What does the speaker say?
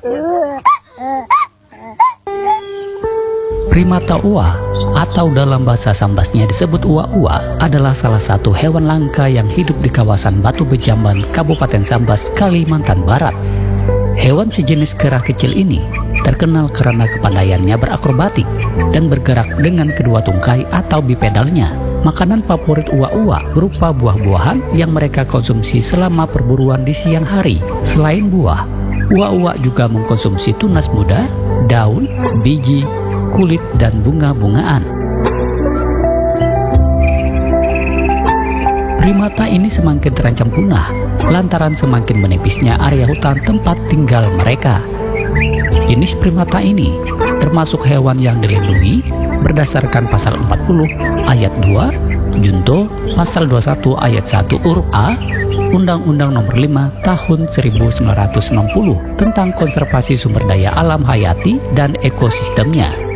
Primata ua atau dalam bahasa Sambasnya disebut ua-ua adalah salah satu hewan langka yang hidup di kawasan Batu Bejamban, Kabupaten Sambas, Kalimantan Barat. Hewan sejenis kera kecil ini terkenal karena kepandaiannya berakrobatik dan bergerak dengan kedua tungkai atau bipedalnya. Makanan favorit ua-ua berupa buah-buahan yang mereka konsumsi selama perburuan di siang hari. Selain buah, ua-ua juga mengkonsumsi tunas muda, daun, biji, kulit, dan bunga-bungaan. Primata ini semakin terancam punah lantaran semakin menipisnya area hutan tempat tinggal mereka. Jenis primata ini termasuk hewan yang dilindungi berdasarkan pasal 40 ayat 2 Junto pasal 21 ayat 1 huruf A Undang-Undang Nomor 5 Tahun 1960 tentang konservasi sumber daya alam hayati dan ekosistemnya.